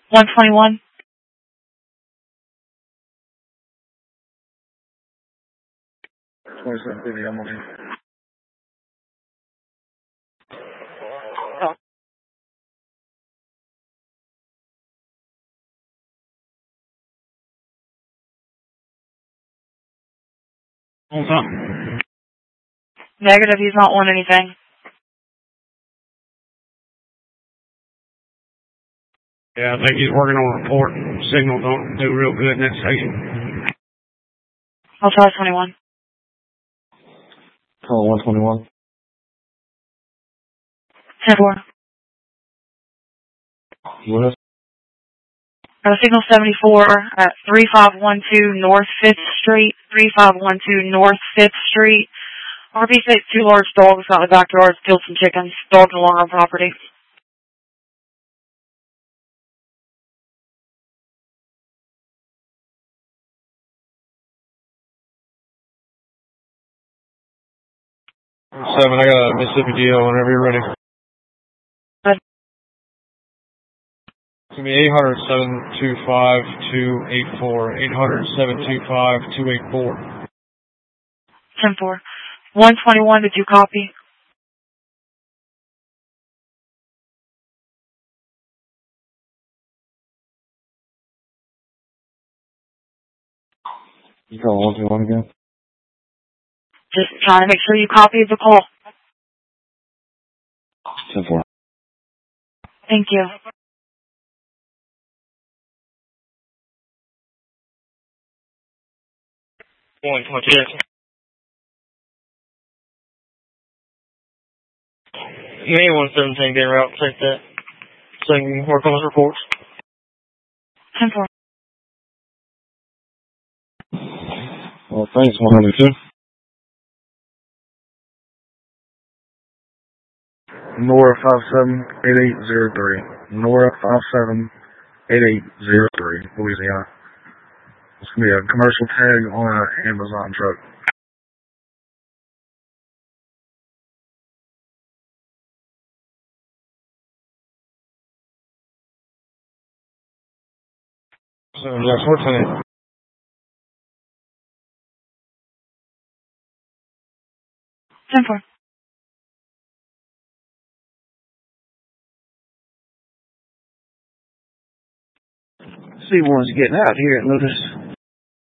121. I'm on here. What's up? Negative, he's not on anything. Yeah, I think he's working on a report. Signal don't do real good in that station. I'll try 21. Call 121. 10-4. What is? Signal 74 at 3512 North 5th Street. 3512 North 5th Street. RP states 2 large dogs out in the backyard killed some chickens. Dogs along our property. Seven, I got a Mississippi DO whenever you're ready. Good. It's going to be 800-725-284. 800-725-284. 10-4. 121, did you copy? You call 121 again? Just trying to make sure you copied the call. 10-4. Thank you. Point 26. You may want 17 being route, take that. So you can work on those reports. 10-4. Well, thanks, 102. Nora 578803. Nora 578803, Louisiana. It's going to be a commercial tag on an Amazon truck. So, yes, what's in it? 10-4. C1's getting out here at Lucas.